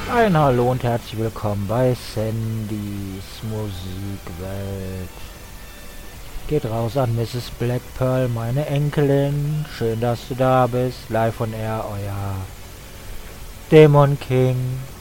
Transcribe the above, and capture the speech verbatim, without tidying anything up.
Ein Hallo und herzlich willkommen bei Sandys Musikwelt. Geht raus an Misses Black Pearl, meine Enkelin. Schön, dass du da bist. Live on Air, euer Dämon King.